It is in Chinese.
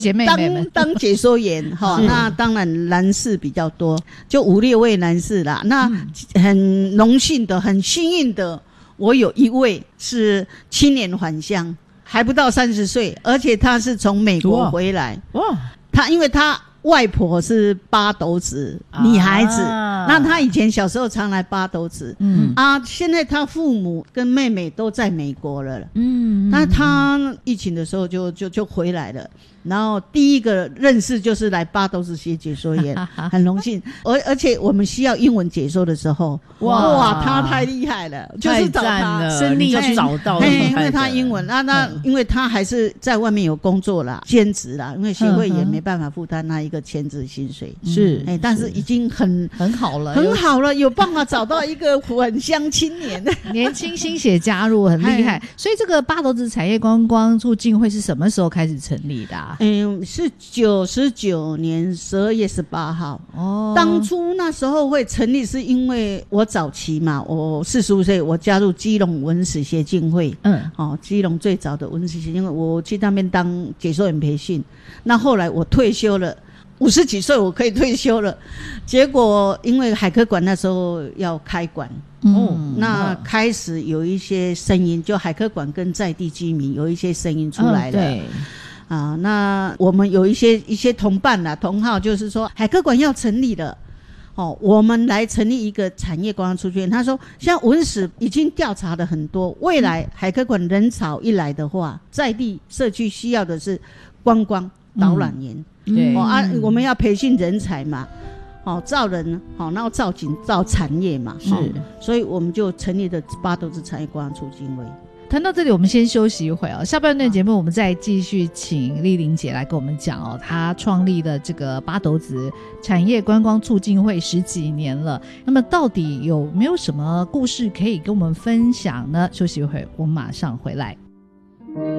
姐妹们当解说员那当然男士比较多，就5、6位男士啦。那很荣幸的很幸运的，我有一位是青年返乡，还不到30岁，而且他是从美国回来。他因为他外婆是八斗子女孩子，那他以前小时候常来八斗子，现在他父母跟妹妹都在美国了，那他疫情的时候就回来了，然后第一个认识就是来八斗子写解说员，很荣幸，而且我们需要英文解说的时候，哇，他太厉害了，就是找他生力就找到了， 因为他英文那因为他还是在外面有工作啦，兼职啦，因为协会也没办法负担他一个全职薪水， 是， 但是已经很好了， 很好了，有办法找到一个返乡青年， 年轻新血加入，很厉害。所以这个八斗子产业观光促进会是什么时候开始成立的是99年12月18号。当初那时候会成立是因为我早期嘛，我45岁，我加入基隆文史协进会，基隆最早的文史协进会，我去那边当解说员培训。那后来我退休了，50几岁我可以退休了，结果因为海科馆那时候要开馆，那开始有一些声音，就海科馆跟在地居民有一些声音出来了，对那我们有一些同伴啦同好，就是说海科馆要成立了，我们来成立一个产业观光促进会。他说现在文史已经调查了很多，未来海科馆人潮一来的话，在地社区需要的是观光导览员，对我们要培训人才嘛，造人然后造景造产业嘛，是，所以我们就成立了八斗子产业观光促进会。 谈到这里我们先休息一会下半段节目我们再继续请丽玲姐来跟我们讲她创立的这个八斗子产业观光促进会10几年了，那么到底有没有什么故事可以跟我们分享呢？休息一会我们马上回来。